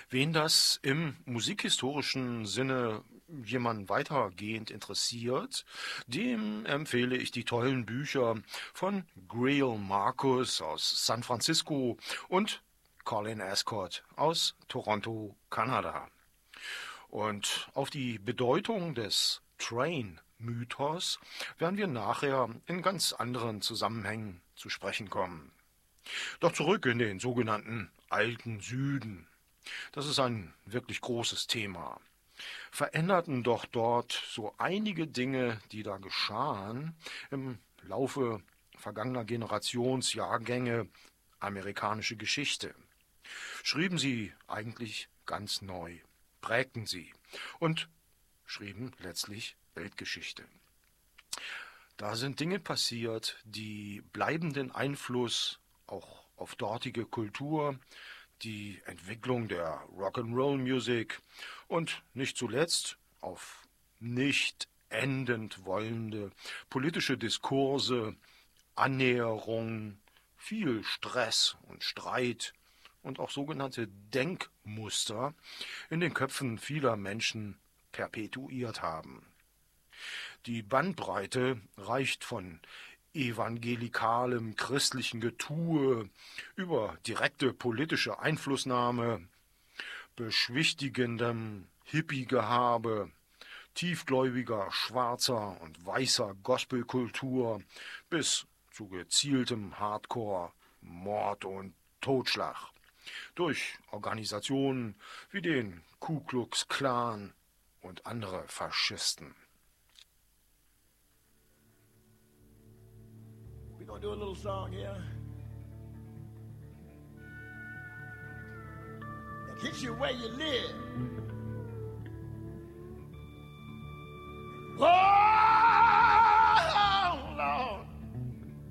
Wen das im musikhistorischen Sinne jemand weitergehend interessiert, dem empfehle ich die tollen Bücher von Greil Marcus aus San Francisco und Colin Ascot aus Toronto, Kanada. Und auf die Bedeutung des Train-Mythos werden wir nachher in ganz anderen Zusammenhängen zu sprechen kommen. Doch zurück in den sogenannten alten Süden. Das ist ein wirklich großes Thema. Veränderten doch dort so einige Dinge, die da geschahen, im Laufe vergangener Generationsjahrgänge amerikanische Geschichte. Schrieben sie eigentlich ganz neu, prägten sie und schrieben letztlich Weltgeschichte. Da sind Dinge passiert, die bleibenden Einfluss auch auf dortige Kultur, die Entwicklung der Rock'n'Roll-Musik und nicht zuletzt auf nicht endend wollende politische Diskurse, Annäherung, viel Stress und Streit und auch sogenannte Denkmuster in den Köpfen vieler Menschen perpetuiert haben. Die Bandbreite reicht von evangelikalem christlichen Getue über direkte politische Einflussnahme, beschwichtigendem Hippie-Gehabe, tiefgläubiger schwarzer und weißer Gospelkultur bis zu gezieltem Hardcore, Mord und Totschlag durch Organisationen wie den Ku Klux Klan und andere Faschisten. We're gonna do a little song here that hits you where you live.